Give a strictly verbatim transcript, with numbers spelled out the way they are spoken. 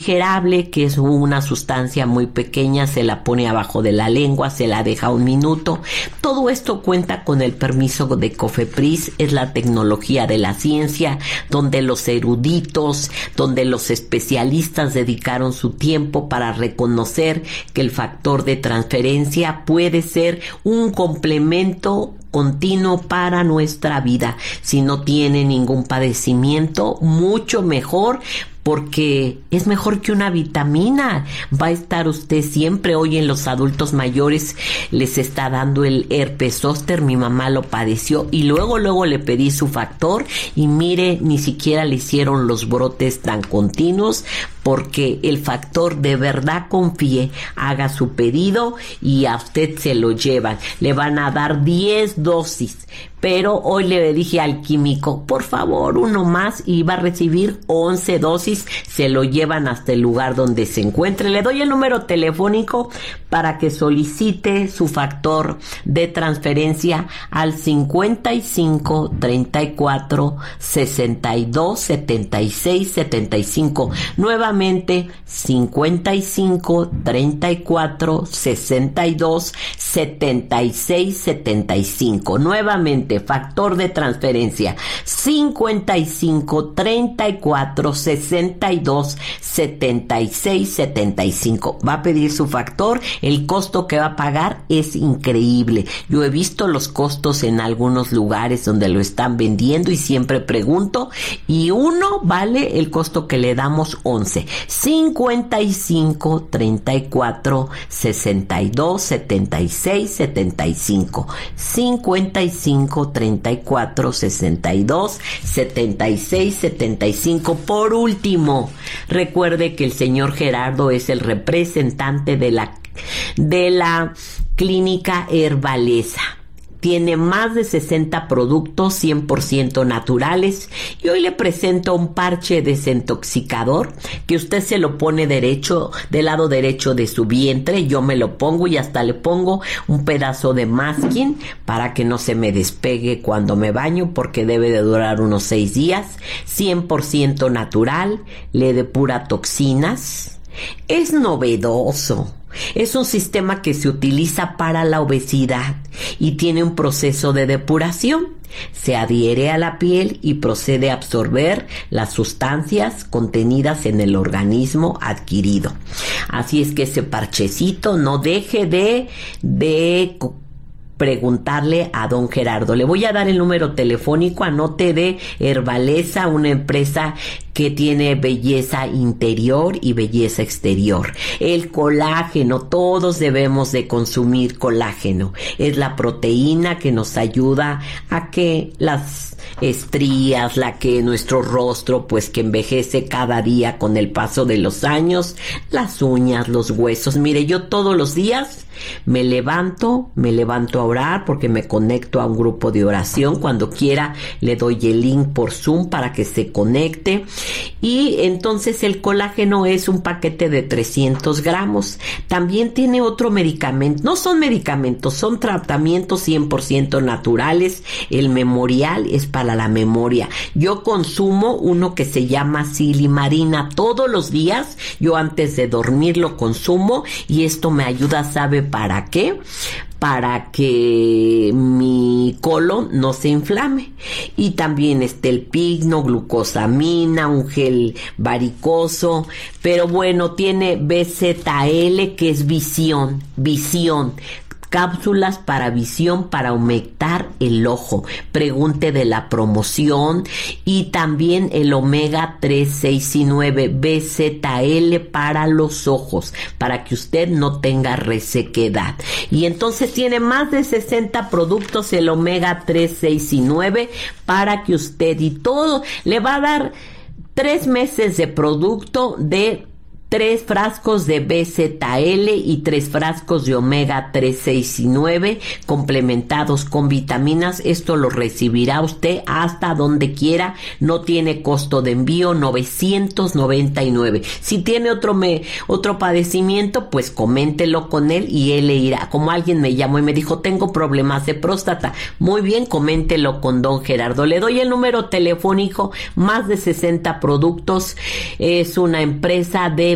refrigerable, que es una sustancia muy pequeña, se la pone abajo de la lengua, se la deja un minuto. Todo esto cuenta con el permiso de COFEPRIS, es la tecnología de la ciencia, donde los eruditos, donde los especialistas dedicaron su tiempo para reconocer que el factor de transferencia puede ser un complemento continuo para nuestra vida. Si no tiene ningún padecimiento, mucho mejor, porque es mejor que una vitamina. Va a estar usted siempre. Hoy en los adultos mayores les está dando el herpes zóster. Mi mamá lo padeció y luego luego le pedí su factor y mire, ni siquiera le hicieron los brotes tan continuos, porque el factor, de verdad confíe, haga su pedido y a usted se lo llevan. Le van a dar diez dosis. Pero hoy le dije al químico, por favor, uno más, y va a recibir once dosis, se lo llevan hasta el lugar donde se encuentre. Le doy el número telefónico para que solicite su factor de transferencia al cincuenta y cinco, treinta y cuatro, sesenta y dos, setenta y seis, setenta y cinco. Nuevamente, cincuenta y cinco, treinta y cuatro, sesenta y dos, setenta y seis, setenta y cinco. Nuevamente, factor de transferencia cincuenta y cinco, treinta y cuatro, sesenta y dos, setenta y seis, setenta y cinco. Va a pedir su factor. El costo que va a pagar es increíble. Yo he visto los costos en algunos lugares donde lo están vendiendo y siempre pregunto, y uno vale el costo que le damos once. cincuenta y cinco, treinta y cuatro, sesenta y dos, setenta y seis, setenta y cinco. cincuenta y cinco, treinta y cuatro, sesenta y dos, setenta y seis, setenta y cinco. Por último, recuerde que el señor Gerardo es el representante de la de la clínica Herbaleza. Tiene más de sesenta productos cien por ciento naturales y hoy le presento un parche desintoxicador que usted se lo pone derecho, del lado derecho de su vientre. Yo me lo pongo y hasta le pongo un pedazo de masking para que no se me despegue cuando me baño, porque debe de durar unos seis días. cien por ciento natural, le depura toxinas. Es novedoso. Es un sistema que se utiliza para la obesidad y tiene un proceso de depuración. Se adhiere a la piel y procede a absorber las sustancias contenidas en el organismo adquirido. Así es que ese parchecito, no deje de, de preguntarle a don Gerardo. Le voy a dar el número telefónico, anote, de Herbaleza, una empresa que tiene belleza interior y belleza exterior. El colágeno, todos debemos de consumir colágeno. Es la proteína que nos ayuda a que las estrías, la que nuestro rostro, pues que envejece cada día con el paso de los años, las uñas, los huesos. Mire, yo todos los días me levanto, me levanto a orar porque me conecto a un grupo de oración. Cuando quiera le doy el link por Zoom para que se conecte. Y entonces el colágeno es un paquete de trescientos gramos. También tiene otro medicamento. No son medicamentos, son tratamientos cien por ciento naturales. El Memorial es para la memoria. Yo consumo uno que se llama Silimarina todos los días. Yo antes de dormir lo consumo y esto me ayuda, ¿sabe para qué? Para que mi colon no se inflame. Y también está el pigno, glucosamina, un gel varicoso. Pero bueno, tiene B Z L, que es visión, visión. Cápsulas para visión, para aumentar el ojo. Pregunte de la promoción. Y también el omega tres, seis y nueve, B Z L para los ojos, para que usted no tenga resequedad. Y entonces tiene más de sesenta productos el omega tres, seis y nueve para que usted, y todo le va a dar tres meses de producto de tres frascos de B Z L y tres frascos de omega tres, seis y nueve complementados con vitaminas. Esto lo recibirá usted hasta donde quiera. No tiene costo de envío, novecientos noventa y nueve. Si tiene otro me, otro padecimiento, pues coméntelo con él y él le irá. Como alguien me llamó y me dijo, tengo problemas de próstata. Muy bien, coméntelo con don Gerardo. Le doy el número telefónico, más de sesenta productos. Es una empresa de